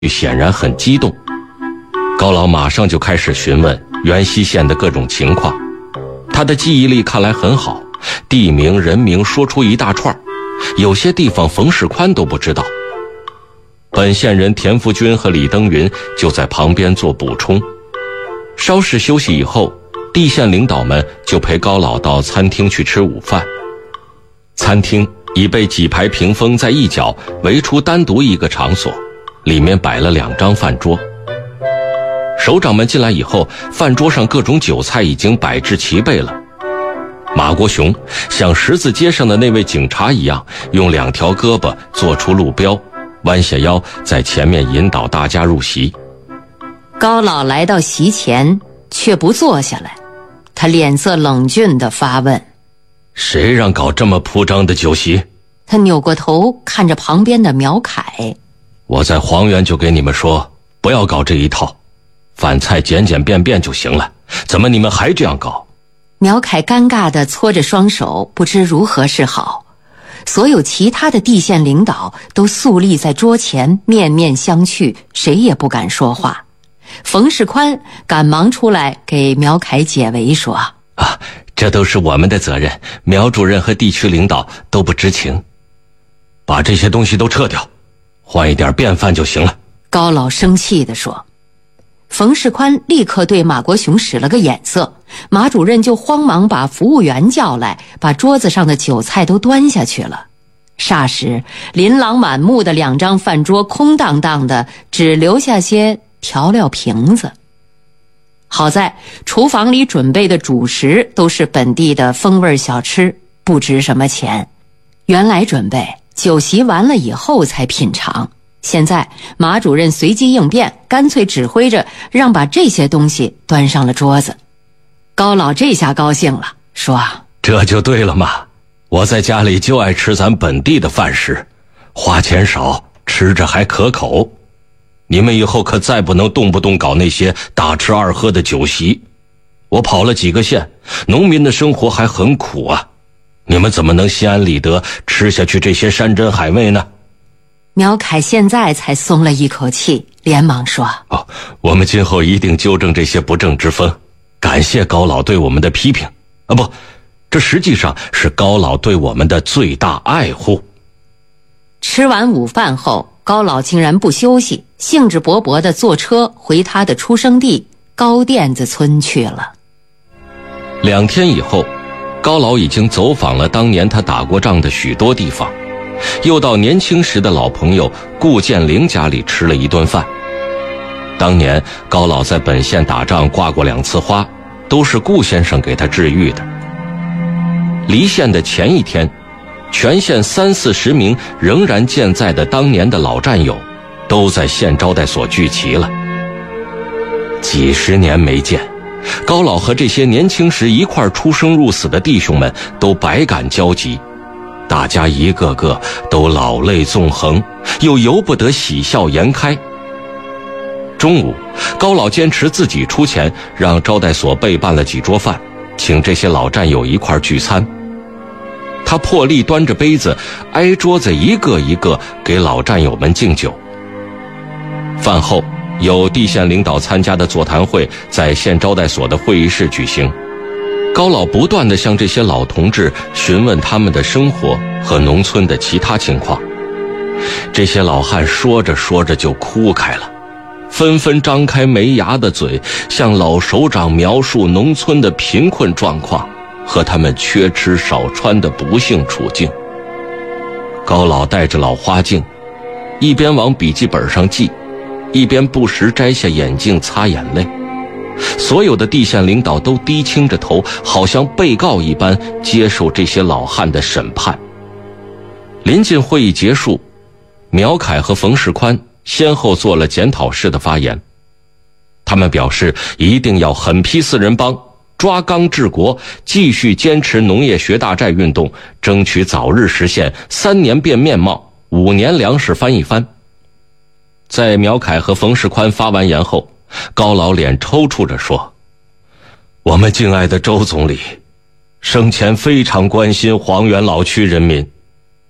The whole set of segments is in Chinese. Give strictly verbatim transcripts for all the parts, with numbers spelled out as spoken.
显然很激动。高老马上就开始询问原西县的各种情况，他的记忆力看来很好，地名人名说出一大串，有些地方冯世宽都不知道。本县人田福军和李登云就在旁边做补充。稍事休息以后，地县领导们就陪高老到餐厅去吃午饭。餐厅已被几排屏风在一角围出单独一个场所，里面摆了两张饭桌。首长们进来以后，饭桌上各种酒菜已经摆置齐备了。马国雄像十字街上的那位警察一样，用两条胳膊做出路标，弯下腰在前面引导大家入席。 高老来到席前却不坐下来，他脸色冷峻地发问： 谁让搞这么铺张的酒席？ 他扭过头看着旁边的苗凯： 我在黄原就给你们说，不要搞这一套，饭菜简简便便就行了，怎么你们还这样搞？ 苗凯尴尬地搓着双手，不知如何是好。所有其他的地县领导都肃立在桌前，面面相觑，谁也不敢说话。冯世宽赶忙出来给苗凯解围说： 啊，这都是我们的责任，苗主任和地区领导都不知情，把这些东西都撤掉，换一点便饭就行了。 高老生气地说。冯世宽立刻对马国雄使了个眼色，马主任就慌忙把服务员叫来，把桌子上的酒菜都端下去了。霎时琳琅满目的两张饭桌空荡荡的，只留下些调料瓶子。好在厨房里准备的主食都是本地的风味小吃，不值什么钱。原来准备酒席完了以后才品尝，现在马主任随机应变，干脆指挥着让把这些东西端上了桌子。高老这下高兴了，说： 这就对了嘛，我在家里就爱吃咱本地的饭食，花钱少，吃着还可口。你们以后可再不能动不动搞那些大吃二喝的酒席。我跑了几个县，农民的生活还很苦啊，你们怎么能心安理得吃下去这些山珍海味呢？ 苗凯现在才松了一口气，连忙说： 哦，我们今后一定纠正这些不正之风，感谢高老对我们的批评啊，不，这实际上是高老对我们的最大爱护。 吃完午饭后，高老竟然不休息，兴致勃勃地坐车回他的出生地高甸子村去了。 两天以后，高老已经走访了当年他打过仗的许多地方，又到年轻时的老朋友顾建林家里吃了一顿饭。当年高老在本县打仗挂过两次花，都是顾先生给他治愈的。离县的前一天，全县三四十名仍然健在的当年的老战友都在县招待所聚齐了。几十年没见，高老和这些年轻时一块出生入死的弟兄们都百感交集，大家一个个都老泪纵横，又由不得喜笑颜开。中午，高老坚持自己出钱，让招待所备办了几桌饭，请这些老战友一块聚餐。他破例端着杯子，挨桌子一个一个给老战友们敬酒。饭后，有地县领导参加的座谈会在县招待所的会议室举行。高老不断地向这些老同志询问他们的生活和农村的其他情况。这些老汉说着说着就哭开了，纷纷张开没牙的嘴，向老首长描述农村的贫困状况和他们缺吃少穿的不幸处境。高老戴着老花镜，一边往笔记本上记，一边不时摘下眼镜擦眼泪。所有的地县领导都低倾着头，好像被告一般接受这些老汉的审判。临近会议结束，苗凯和冯世宽先后做了检讨式的发言。他们表示一定要狠批四人帮，抓纲治国，继续坚持农业学大寨运动，争取早日实现三年变面貌，五年粮食翻一番。在苗凯和冯世宽发完言后，高老脸抽搐着说：我们敬爱的周总理生前非常关心黄原老区人民，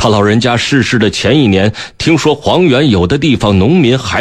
他老人家逝世的前一年，听说黄原有的地方农民还